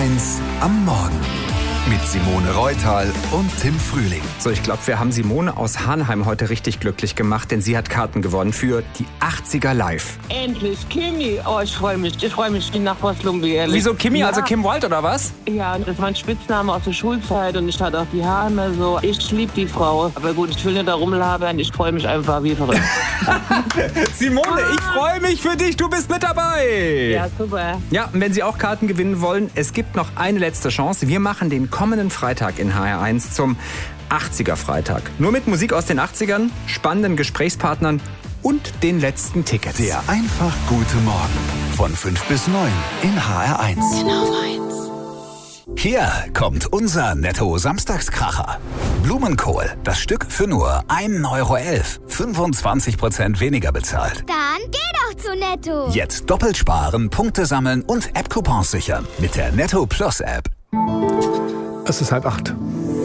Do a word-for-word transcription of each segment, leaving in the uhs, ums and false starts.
eins am Morgen mit Simone Reutal und Tim Frühling. So, ich glaube, wir haben Simone aus Hanheim heute richtig glücklich gemacht, denn sie hat Karten gewonnen für die achtziger Live. Endlich, Kimi. Oh, ich freue mich. Ich freue mich wie nach Lumbi, ehrlich. Wieso Kimi? Ja. Also Kim Wilde oder was? Ja, das ist mein Spitzname aus der Schulzeit und ich hatte auch die Haare immer so. Ich liebe die Frau. Aber gut, ich will nicht da rumlabern. Ich freue mich einfach wie verrückt. Simone, ich freue mich für dich. Du bist mit dabei. Ja, super. Ja, und wenn Sie auch Karten gewinnen wollen, es gibt noch eine letzte Chance. Wir machen den kommenden Freitag in H R eins zum achtziger Freitag. Nur mit Musik aus den achtzigern, spannenden Gesprächspartnern und den letzten Tickets. Der einfach gute Morgen von fünf bis neun in H R eins. Genau eins. Hier kommt unser Netto-Samstagskracher. Blumenkohl, das Stück für nur ein Euro elf. fünfundzwanzig Prozent weniger bezahlt. Dann geh doch zu Netto. Jetzt doppelt sparen, Punkte sammeln und App-Coupons sichern mit der Netto Plus App. Es ist halb acht.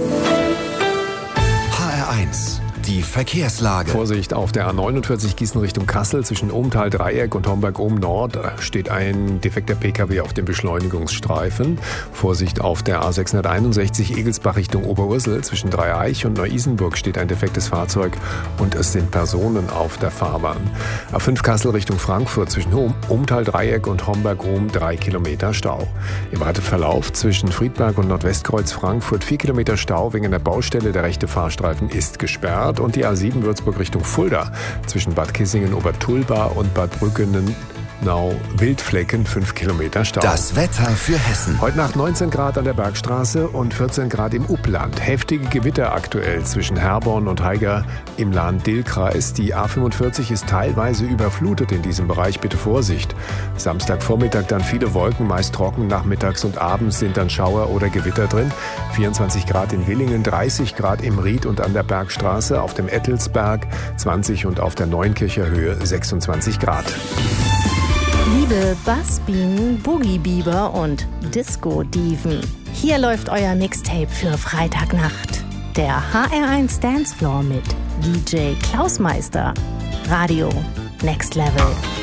H R eins, die Verkehrslage. Vorsicht auf der A neunundvierzig Gießen Richtung Kassel zwischen Ohmtal-Dreieck und Homberg-Ohm-Nord steht ein defekter Pkw auf dem Beschleunigungsstreifen. Vorsicht auf der A sechshunderteinundsechzig Egelsbach Richtung Oberursel zwischen Dreieich und Neu-Isenburg steht ein defektes Fahrzeug und es sind Personen auf der Fahrbahn. A fünf Kassel Richtung Frankfurt zwischen Ohmtal-Dreieck und Homberg-Ohm drei Kilometer Stau. Im Verlauf zwischen Friedberg und Nordwestkreuz Frankfurt vier Kilometer Stau wegen der Baustelle. Der rechte Fahrstreifen ist gesperrt. Und die A sieben Würzburg Richtung Fulda zwischen Bad Kissingen-Obertulba und Bad Brückenau-Wildflecken fünf Kilometer Stau. Das Wetter für Hessen. Heute Nacht neunzehn Grad an der Bergstraße und vierzehn Grad im Upland. Heftige Gewitter aktuell zwischen Herborn und Haiger im Lahn-Dill-Kreis. Die A fünfundvierzig ist teilweise überflutet in diesem Bereich. Bitte Vorsicht. Samstagvormittag dann viele Wolken, meist trocken. Nachmittags und abends sind dann Schauer oder Gewitter drin. vierundzwanzig Grad in Willingen, dreißig Grad im Ried und an der Bergstraße. Auf dem Ettelsberg zwanzig und auf der Neunkircher Höhe sechsundzwanzig Grad. Liebe Bassbienen, Boogie-Biber und Disco-Diven, hier läuft euer Mixtape für Freitagnacht. Der H R eins Dancefloor mit D J Klaus Meister. Radio Next Level.